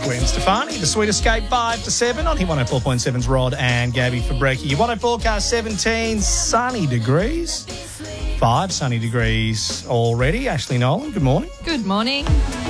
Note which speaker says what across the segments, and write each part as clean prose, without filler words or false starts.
Speaker 1: Gwen Stefani, The Sweet Escape, 5 to 7 on Hit 104.7's Rod and Gabby for Brekkie. Your 104 forecast 17 sunny degrees. 5 sunny degrees already. Ashley Nolan, good morning.
Speaker 2: Good morning.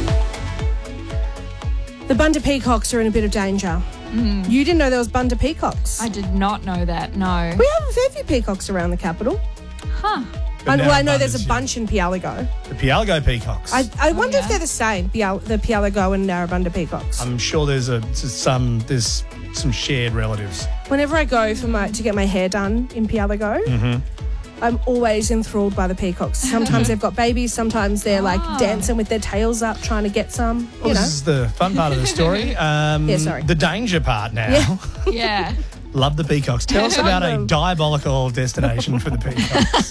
Speaker 3: The Bunda peacocks are in a bit of danger. You didn't know there was Bunda peacocks?
Speaker 2: I did not know that, no.
Speaker 3: We have a fair few peacocks around the capital.
Speaker 2: Huh.
Speaker 3: I know there's a bunch in Pialligo.
Speaker 1: The Pialligo peacocks.
Speaker 3: I wonder if they're the same, the Pialligo and Narrabunda peacocks.
Speaker 1: I'm sure there's some shared relatives.
Speaker 3: Whenever I go to get my hair done in Pialligo, I'm always enthralled by the peacocks. Sometimes they've got babies, sometimes they're like dancing with their tails up trying to get some.
Speaker 1: Well, this is the fun part of the story.
Speaker 3: Sorry.
Speaker 1: The danger part now.
Speaker 2: Yeah.
Speaker 1: Love the peacocks. Tell us about a diabolical destination for the peacocks.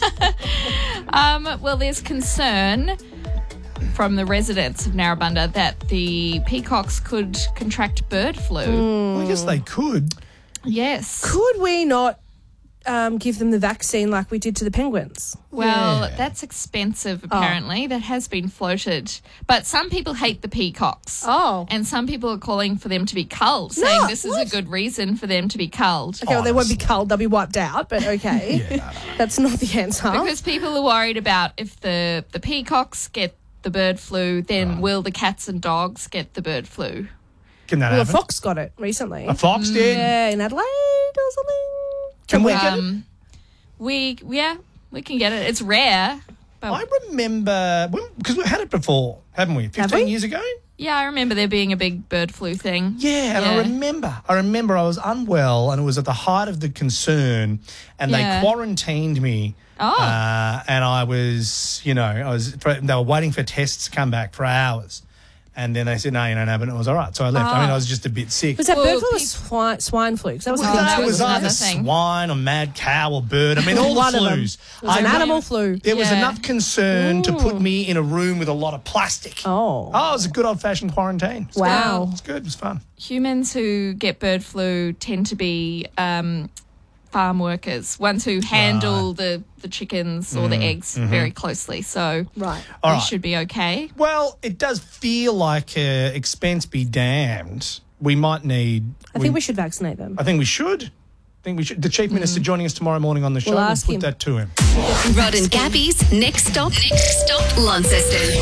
Speaker 2: Well, there's concern from the residents of Narrabunda that the peacocks could contract bird flu.
Speaker 1: Well, I guess they could.
Speaker 2: Yes.
Speaker 3: Could we not give them the vaccine like we did to the penguins?
Speaker 2: Well,
Speaker 1: Yeah.
Speaker 2: that's expensive, apparently. That has been floated. But some people hate the peacocks.
Speaker 3: Oh.
Speaker 2: And some people are calling for them to be culled, saying
Speaker 3: No,
Speaker 2: this is a good reason for them to be culled.
Speaker 3: Okay, well, they won't be culled, they'll be wiped out, but okay. That's not the answer.
Speaker 2: Because people are worried about if the peacocks get the bird flu, then will the cats and dogs get the bird flu?
Speaker 1: Can that
Speaker 3: Well, a
Speaker 1: happen?
Speaker 3: fox got it recently.
Speaker 1: A fox did?
Speaker 3: Yeah, in Adelaide or something.
Speaker 1: Can we get it?
Speaker 2: We can get it. It's rare. But
Speaker 1: I remember, because we've had it before, haven't we? 15 years ago?
Speaker 2: yeah, I remember there being a big bird flu thing.
Speaker 1: Yeah, and I remember I was unwell and it was at the height of the concern and
Speaker 2: Yeah.
Speaker 1: they quarantined me.
Speaker 2: Oh.
Speaker 1: And I was, they were waiting for tests to come back for hours. And then they said, no, you don't have it. And it was all right. So I left. I mean, I was just a bit sick.
Speaker 3: Was that
Speaker 2: Well,
Speaker 3: bird flu or swine flu? 'Cause that was a thing
Speaker 2: that
Speaker 3: too.
Speaker 1: It was
Speaker 2: another
Speaker 1: either
Speaker 2: thing.
Speaker 1: swine or mad cow or bird. I mean, all
Speaker 3: One
Speaker 1: the
Speaker 3: of them.
Speaker 1: flus.
Speaker 3: It was an
Speaker 1: I
Speaker 3: animal
Speaker 1: mean,
Speaker 3: flu.
Speaker 1: There was
Speaker 2: Yeah.
Speaker 1: enough concern to put me in a room with a lot of plastic.
Speaker 3: Oh.
Speaker 1: Oh, it was a good old-fashioned quarantine. It was
Speaker 3: Wow.
Speaker 1: good. It was good. It was fun.
Speaker 2: Humans who get bird flu tend to be farm workers, ones who handle the chickens or the eggs very closely. So
Speaker 3: Right.
Speaker 1: All
Speaker 2: we
Speaker 1: right.
Speaker 2: should be okay.
Speaker 1: Well, it does feel like expense be damned. We might need...
Speaker 3: I think we should vaccinate them.
Speaker 1: I think we should. The Chief Minister joining us tomorrow morning on the show.
Speaker 3: We'll
Speaker 1: We'll
Speaker 3: ask
Speaker 1: put
Speaker 3: him.
Speaker 1: that to him.
Speaker 4: Rod and Gabby's Next Stop, Launceston.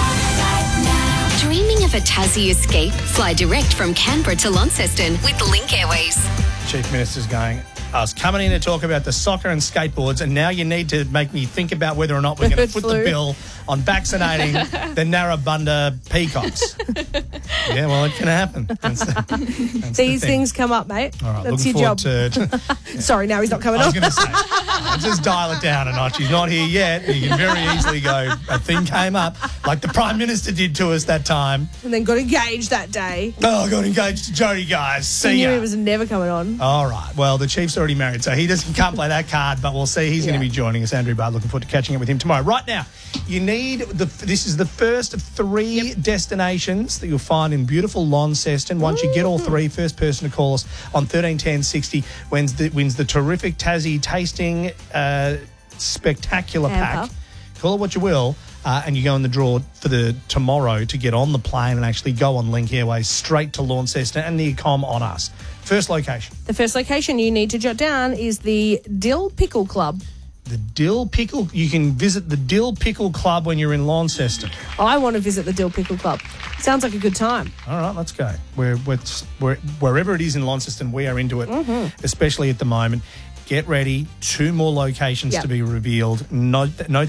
Speaker 4: Dreaming of a Tassie escape? Fly direct from Canberra to Launceston with Link Airways.
Speaker 1: Chief Minister's going, I was coming in to talk about the soccer and skateboards, and now you need to make me think about whether or not we're going
Speaker 3: Bird
Speaker 1: to foot
Speaker 3: flu.
Speaker 1: the bill on vaccinating the Narrabunda peacocks. Yeah, well, it can happen. That's the
Speaker 3: These
Speaker 1: thing.
Speaker 3: things come up, mate.
Speaker 1: All right,
Speaker 3: That's your
Speaker 1: looking
Speaker 3: job.
Speaker 1: forward to...
Speaker 3: Sorry, now he's not coming
Speaker 1: I
Speaker 3: on.
Speaker 1: was going to say, just dial it down a notch. He's not here yet. You can very easily go, a thing came up, like the Prime Minister did to us that time.
Speaker 3: And then got engaged that day.
Speaker 1: Oh, I got engaged to Jody, guys.
Speaker 3: He
Speaker 1: See
Speaker 3: knew
Speaker 1: ya.
Speaker 3: he was never coming on.
Speaker 1: All right. Well, the Chief's already married, so he can't play that card, but we'll see. He's going to be joining us. Andrew Bard, looking forward to catching up with him tomorrow. Right now, you need this is the first of 3 destinations that you'll find in beautiful Launceston. Once you get all 3, first person to call us on 131060 wins the terrific Tassie tasting spectacular
Speaker 3: Hamper.
Speaker 1: pack. Call it what you will. And you go in the draw for the tomorrow to get on the plane and actually go on Link Airways straight to Launceston and the Ecom on us. First location.
Speaker 3: The first location you need to jot down is the Dill Pickle Club.
Speaker 1: The Dill Pickle. You can visit the Dill Pickle Club when you're in Launceston.
Speaker 3: I want to visit the Dill Pickle Club. Sounds like a good time.
Speaker 1: All right, let's go. Wherever it is in Launceston, we are into it, especially at the moment. Get ready. 2 more locations
Speaker 3: Yep.
Speaker 1: to be revealed. Note